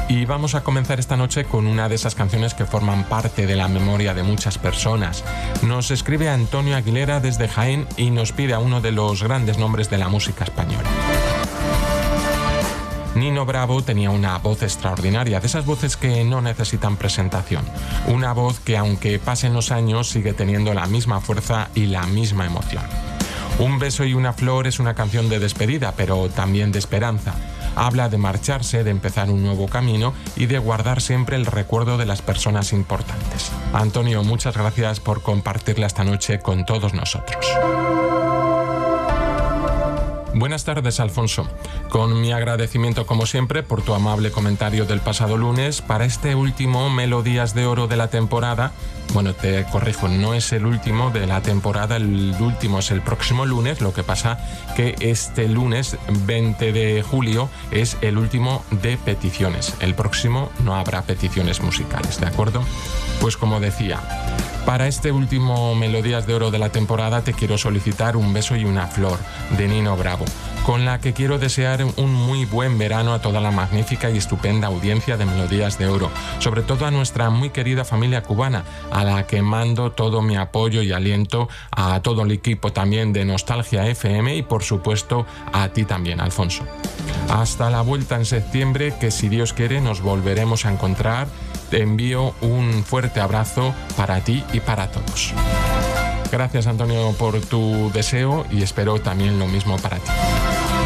Y vamos a comenzar esta noche con una de esas canciones que forman parte de la memoria de muchas personas. Nos escribe Antonio Aguilera desde Jaén y nos pide a uno de los grandes nombres de la música española. Nino Bravo tenía una voz extraordinaria, de esas voces que no necesitan presentación. Una voz que, aunque pasen los años, sigue teniendo la misma fuerza y la misma emoción. Un beso y una flor es una canción de despedida, pero también de esperanza. Habla de marcharse, de empezar un nuevo camino y de guardar siempre el recuerdo de las personas importantes. Antonio, muchas gracias por compartirla esta noche con todos nosotros. Buenas tardes, Alfonso. Con mi agradecimiento, como siempre, por tu amable comentario del pasado lunes, para este último Melodías de Oro de la temporada. Bueno, te corrijo, no es el último de la temporada, el último es el próximo lunes, lo que pasa que este lunes 20 de julio es el último de peticiones. El próximo no habrá peticiones musicales, ¿de acuerdo? Pues como decía, para este último Melodías de Oro de la temporada te quiero solicitar Un beso y una flor de Nino Bravo, con la que quiero desear un muy buen verano a toda la magnífica y estupenda audiencia de Melodías de Oro, sobre todo a nuestra muy querida familia cubana, a la que mando todo mi apoyo y aliento, a todo el equipo también de Nostalgia FM y por supuesto a ti también, Alfonso. Hasta la vuelta en septiembre, que si Dios quiere nos volveremos a encontrar. Te envío un fuerte abrazo para ti y para todos. Gracias, Antonio, por tu deseo y espero también lo mismo para ti.